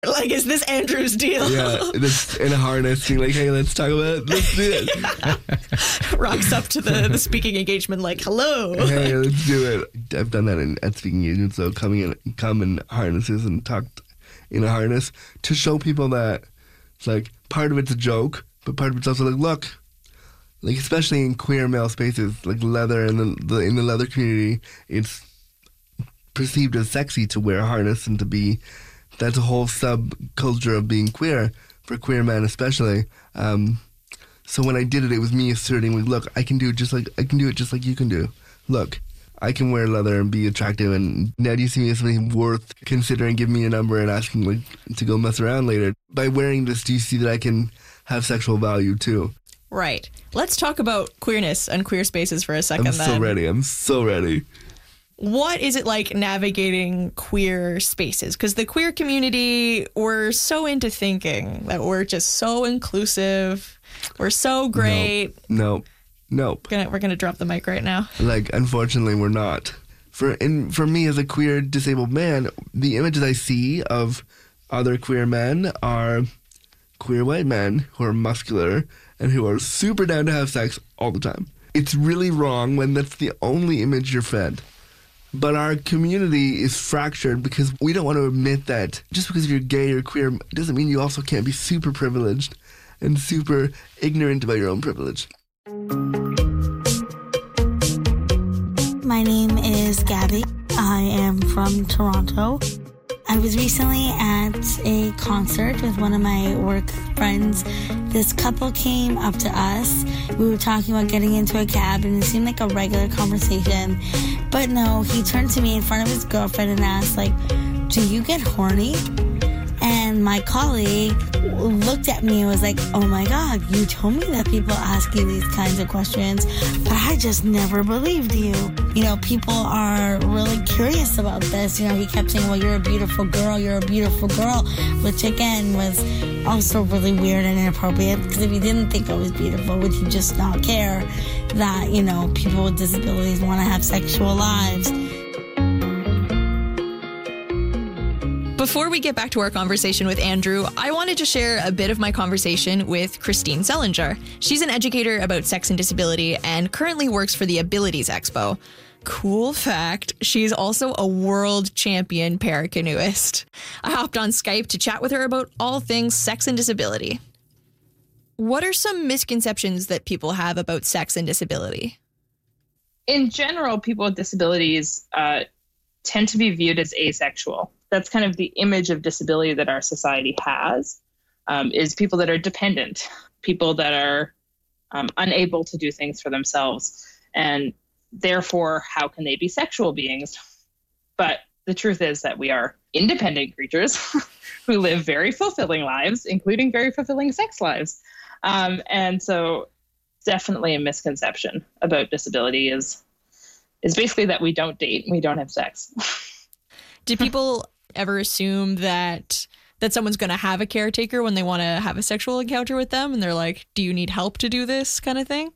Like, is this Andrew's deal? Yeah, just in a harness, being like, hey, let's talk about it. Let's do it. Rocks up to the speaking engagement like, hello. Hey, let's do it. I've done that at speaking engagements, so come in harnesses and talk in a harness to show people that it's like part of it's a joke, but part of it's also like, look, like especially in queer male spaces, like leather and in the leather community, it's perceived as sexy to wear a harness and to be. That's a whole subculture of being queer, for queer men especially. So when I did it, it was me asserting, like, look, I can do it just like you can do. Look, I can wear leather and be attractive, and now do you see me as something worth considering giving me a number and asking like to go mess around later? By wearing this, do you see that I can have sexual value too? Right. Let's talk about queerness and queer spaces for a second. I'm so ready. What is it like navigating queer spaces? Because the queer community, we're so into thinking that we're just so inclusive. We're so great. Nope. We're gonna drop the mic right now. Like, unfortunately, we're not. For me as a queer disabled man, the images I see of other queer men are queer white men who are muscular and who are super down to have sex all the time. It's really wrong when that's the only image you're fed. But our community is fractured because we don't want to admit that just because you're gay or queer doesn't mean you also can't be super privileged and super ignorant about your own privilege. My name is Gabby. I am from Toronto. I was recently at a concert with one of my work friends. This couple came up to us. We were talking about getting into a cab, and it seemed like a regular conversation. But no, he turned to me in front of his girlfriend and asked, like, do you get horny? And my colleague looked at me and was like, oh my God, you told me that people ask you these kinds of questions, but I just never believed you. You know, people are really curious about this. You know, he kept saying, well, you're a beautiful girl, which again was also really weird and inappropriate, because if he didn't think I was beautiful, would he just not care that, you know, people with disabilities want to have sexual lives? Before we get back to our conversation with Andrew, I wanted to share a bit of my conversation with Christine Selinger. She's an educator about sex and disability and currently works for the Abilities Expo. Cool fact, she's also a world champion paracanoeist. I hopped on Skype to chat with her about all things sex and disability. What are some misconceptions that people have about sex and disability? In general, people with disabilities tend to be viewed as asexual. That's kind of the image of disability that our society has, is people that are dependent, people that are unable to do things for themselves. And therefore, how can they be sexual beings? But the truth is that we are independent creatures who live very fulfilling lives, including very fulfilling sex lives. And so definitely a misconception about disability is basically that we don't date, we don't have sex. Do people ever assume that someone's going to have a caretaker when they want to have a sexual encounter with them, and they're like, do you need help to do this kind of thing?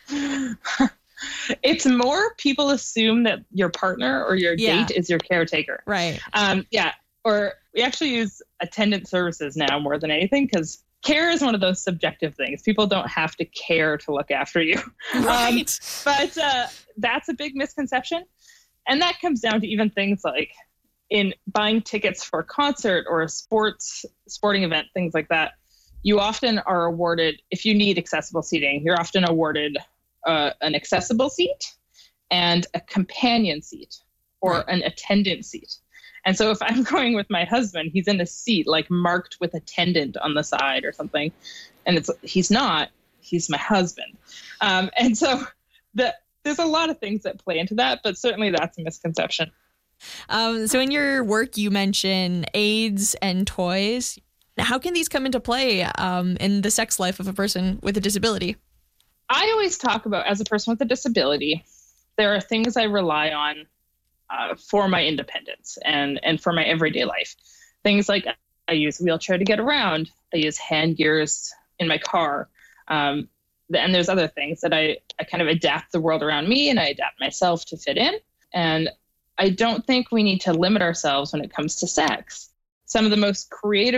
It's more people assume that your partner or your date is your caretaker. Right. Or we actually use attendant services now more than anything, because care is one of those subjective things. People don't have to care to look after you. Right. But that's a big misconception. And that comes down to even things like in buying tickets for a concert or a sporting event, things like that. You often are awarded, if you need accessible seating, you're often awarded an accessible seat and a companion seat or an attendant seat. And so if I'm going with my husband, he's in a seat like marked with attendant on the side or something. And he's my husband. And so there's a lot of things that play into that, but certainly that's a misconception. So in your work, you mention aids and toys. How can these come into play in the sex life of a person with a disability? I always talk about, as a person with a disability, there are things I rely on for my independence and for my everyday life. Things like I use a wheelchair to get around. I use hand gears in my car. And there's other things that I kind of adapt the world around me, and I adapt myself to fit in. And I don't think we need to limit ourselves when it comes to sex. some of the most creative